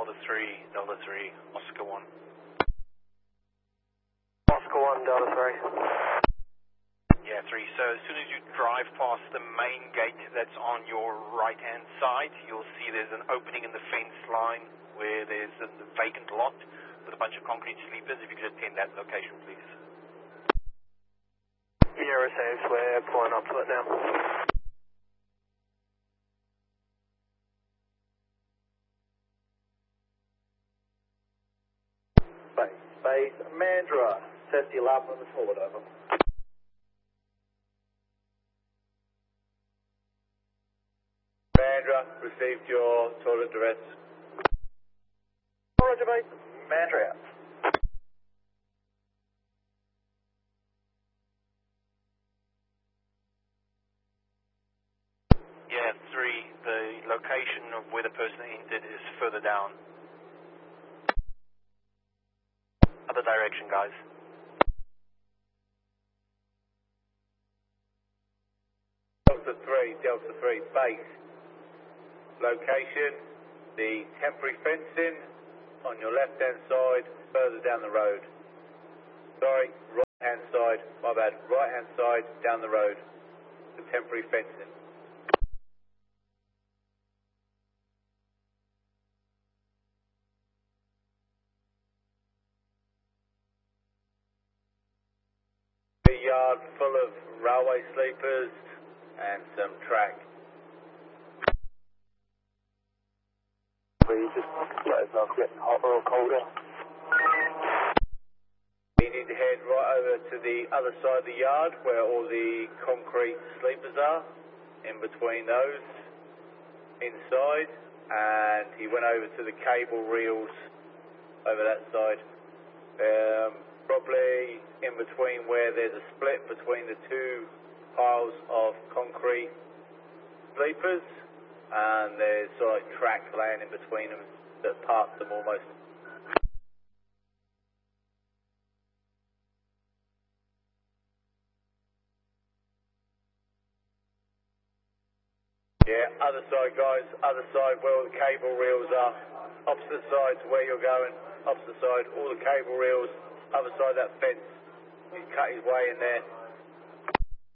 Delta 3, Oscar 1. Oscar 1, Delta 3. Yeah, 3. So as soon as you drive past the main gate that's on your right-hand side, you'll see there's an opening in the fence line where there's a vacant lot with a bunch of concrete sleepers. If you could attend that location, please. Yeah, received. We're pulling up to it now. Base, Mandra, test your lap on the forward, over. Mandra, received your toilet duress. Roger, mate. Mandra out. Yeah, 3. The location of where the person entered is further down. Other direction, guys. Delta 3, base. Location, the temporary fencing on your left-hand side, further down the road. Sorry, right-hand side, my bad. Right-hand side, down the road. The temporary fencing. The yard full of railway sleepers and some track. Please just let us know if it's getting hotter or colder. You need to head right over to the other side of the yard where all the concrete sleepers are, in between those, inside, and he went over to the cable reels over that side. Probably in between where there's a split between the two piles of concrete sleepers, and there's sort of track laying in between them that parts them almost. Yeah, other side, guys, other side where all the cable reels are, opposite side to where you're going, opposite side, all the cable reels, other side of that fence. He's cut his way in there.